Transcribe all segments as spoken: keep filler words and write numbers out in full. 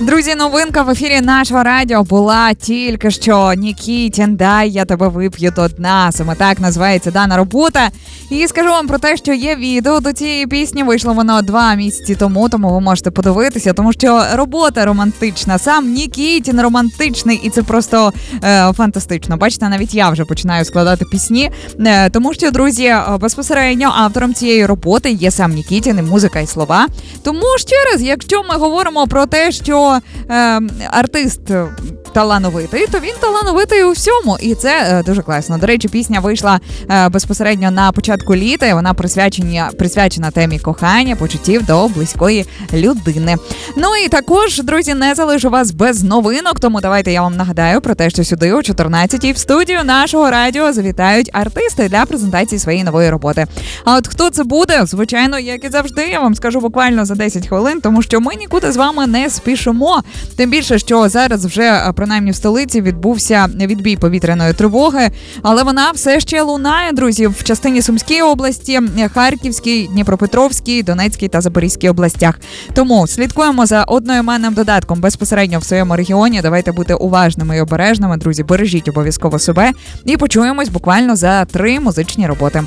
Друзі, новинка в ефірі нашого радіо була тільки що. Нікітін, дай я тебе вип'ю до дна. Саме так називається дана робота. І скажу вам про те, що є відео до цієї пісні. Вийшло воно два місяці тому, тому ви можете подивитися, тому що робота романтична. Сам Нікітін романтичний, і це просто е, фантастично. Бачите, навіть я вже починаю складати пісні. Е, тому що, друзі, безпосередньо автором цієї роботи є сам Нікітін, і музика, і слова. Тому ще раз, якщо ми говоримо про те, що Е, артист талановитий, то він талановитий у всьому, і це е, дуже класно. До речі, пісня вийшла е, безпосередньо на початку літа, і вона присвячена, присвячена темі кохання, почуттів до близької людини. Ну і також, друзі, не залишу вас без новинок, тому давайте я вам нагадаю про те, що сюди о чотирнадцятій в студію нашого радіо завітають артисти для презентації своєї нової роботи. А от хто це буде? Звичайно, як і завжди, я вам скажу буквально за десять хвилин, тому що ми нікуди з вами не спішимо. Тим більше, що зараз вже, принаймні в столиці, відбувся відбій повітряної тривоги, але вона все ще лунає, друзі, в частині Сумської області, Харківській, Дніпропетровській, Донецькій та Запорізькій областях. Тому слідкуємо за одноіменним додатком безпосередньо в своєму регіоні. Давайте бути уважними і обережними, друзі, бережіть обов'язково себе і почуємось буквально за три музичні роботи.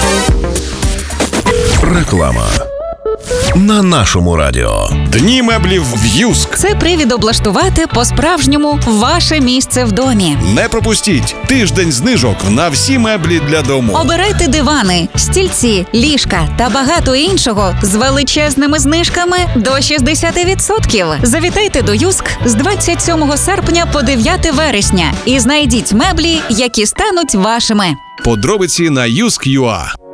Реклама на нашому радіо. Дні меблів в Юск. Це привід облаштувати по-справжньому ваше місце в домі. Не пропустіть тиждень знижок на всі меблі для дому. Обирайте дивани, стільці, ліжка та багато іншого з величезними знижками до шістдесят відсотків. Завітайте до Юск з двадцять сьомого серпня по дев'яте вересня і знайдіть меблі, які стануть вашими. Подробиці на юск крапка ю а.